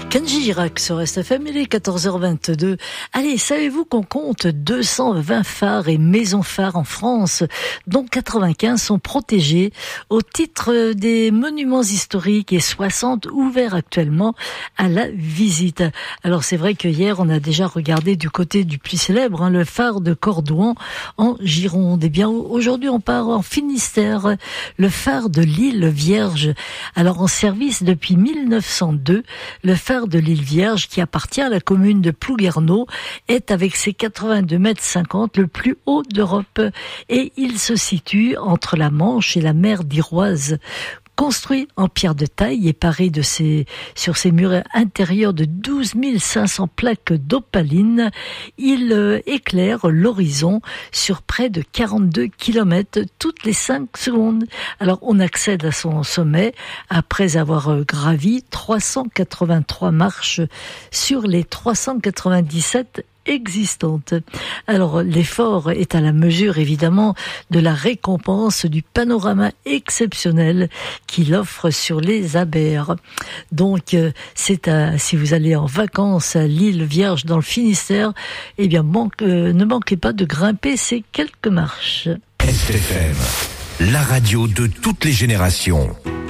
Kenji Girac sur SFM, il est 14h22. Allez, savez-vous qu'on compte 220 phares et maisons phares en France, dont 95 sont protégés au titre des monuments historiques et 60 ouverts actuellement à la visite. Alors c'est vrai que hier on a déjà regardé du côté du plus célèbre, le phare de Cordouan en Gironde. Et bien aujourd'hui on part en Finistère, le phare de l'île Vierge. Alors en service depuis 1902, le phare de l'île Vierge, qui appartient à la commune de Plouguerneau, est avec ses 82,50 mètres le plus haut d'Europe et il se situe entre la Manche et la mer d'Iroise. Construit en pierre de taille et paré sur ses murs intérieurs de 12 500 plaques d'opaline, il éclaire l'horizon sur près de 42 km toutes les 5 secondes. Alors on accède à son sommet après avoir gravi 383 marches sur les 397 existantes. Alors l'effort est à la mesure évidemment de la récompense du panorama exceptionnel qu'il offre sur les Abers. Donc si vous allez en vacances à l'île Vierge dans le Finistère, eh bien ne manquez pas de grimper ces quelques marches. SFM, la radio de toutes les générations.